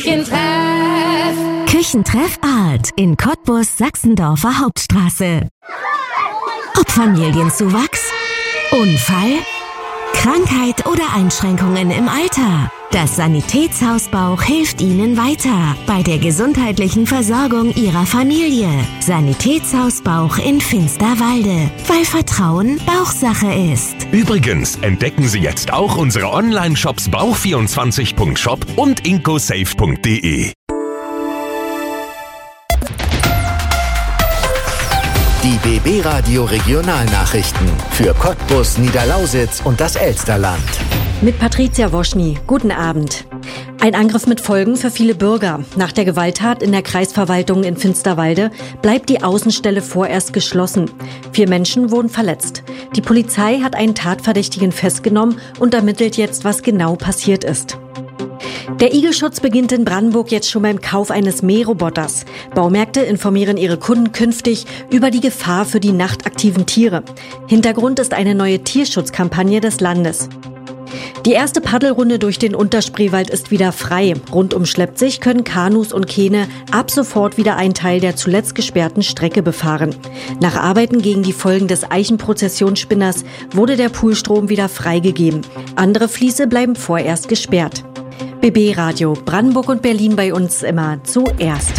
Küchentreff Art in Cottbus, Sachsendorfer Hauptstraße. Ob Familienzuwachs, Unfall, Krankheit oder Einschränkungen im Alter. Das Sanitätshaus Bauch hilft Ihnen weiter bei der gesundheitlichen Versorgung Ihrer Familie. Sanitätshaus Bauch in Finsterwalde, weil Vertrauen Bauchsache ist. Übrigens entdecken Sie jetzt auch unsere Online-Shops bauch24.shop und incosafe.de. Die BB Radio Regionalnachrichten für Cottbus, Niederlausitz und das Elsterland. Mit Patricia Woschny. Guten Abend. Ein Angriff mit Folgen für viele Bürger. Nach der Gewalttat in der Kreisverwaltung in Finsterwalde bleibt die Außenstelle vorerst geschlossen. 4 Menschen wurden verletzt. Die Polizei hat einen Tatverdächtigen festgenommen und ermittelt jetzt, was genau passiert ist. Der Igelschutz beginnt in Brandenburg jetzt schon beim Kauf eines Mähroboters. Baumärkte informieren ihre Kunden künftig über die Gefahr für die nachtaktiven Tiere. Hintergrund ist eine neue Tierschutzkampagne des Landes. Die erste Paddelrunde durch den Unterspreewald ist wieder frei. Rund um Schleppzig können Kanus und Kähne ab sofort wieder einen Teil der zuletzt gesperrten Strecke befahren. Nach Arbeiten gegen die Folgen des Eichenprozessionsspinners wurde der Poolstrom wieder freigegeben. Andere Fließe bleiben vorerst gesperrt. BB Radio, Brandenburg und Berlin bei uns immer zuerst.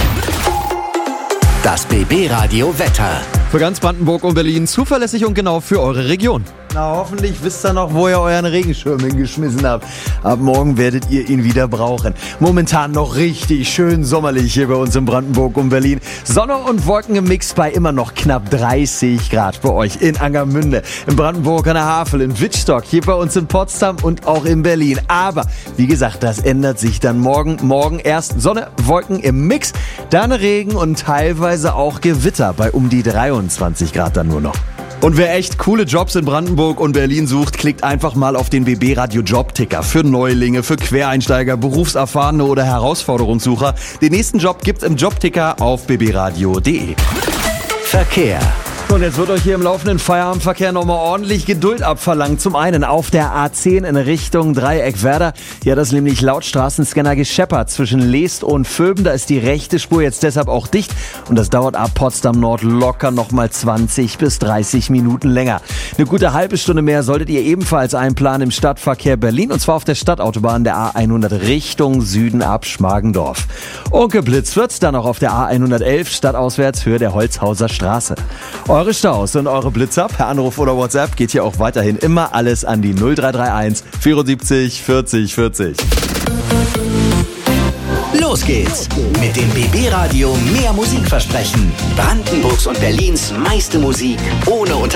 Das BB Radio Wetter. Für ganz Brandenburg und Berlin zuverlässig und genau für eure Region. Na, hoffentlich wisst ihr noch, wo ihr euren Regenschirm hingeschmissen habt. Ab morgen werdet ihr ihn wieder brauchen. Momentan noch richtig schön sommerlich hier bei uns in Brandenburg und Berlin. Sonne und Wolken im Mix bei immer noch knapp 30 Grad bei euch in Angermünde, in Brandenburg an der Havel, in Wittstock, hier bei uns in Potsdam und auch in Berlin. Aber, wie gesagt, das ändert sich dann morgen. Morgen erst Sonne, Wolken im Mix, dann Regen und teilweise auch Gewitter bei um die 23 Grad dann nur noch. Und wer echt coole Jobs in Brandenburg und Berlin sucht, klickt einfach mal auf den BB Radio Jobticker. Für Neulinge, für Quereinsteiger, Berufserfahrene oder Herausforderungssucher. Den nächsten Job gibt's im Jobticker auf bbradio.de. Verkehr. Und jetzt wird euch hier im laufenden Feierabendverkehr nochmal ordentlich Geduld abverlangt. Zum einen auf der A10 in Richtung Dreieck-Werder. Hier hat das nämlich laut Straßenscanner gescheppert zwischen Leest und Vöben. Da ist die rechte Spur jetzt deshalb auch dicht. Und das dauert ab Potsdam Nord locker nochmal 20 bis 30 Minuten länger. Eine gute halbe Stunde mehr solltet ihr ebenfalls einplanen im Stadtverkehr Berlin. Und zwar auf der Stadtautobahn der A100 Richtung Süden ab Schmargendorf. Und geblitzt wird's dann auch auf der A111 stadtauswärts Höhe der Holzhauser Straße. Eure Staus und eure Blitzer per Anruf oder WhatsApp geht hier auch weiterhin immer alles an die 0331 74 40 40. Los geht's mit dem BB Radio Mehr Musikversprechen. Brandenburgs und Berlins meiste Musik ohne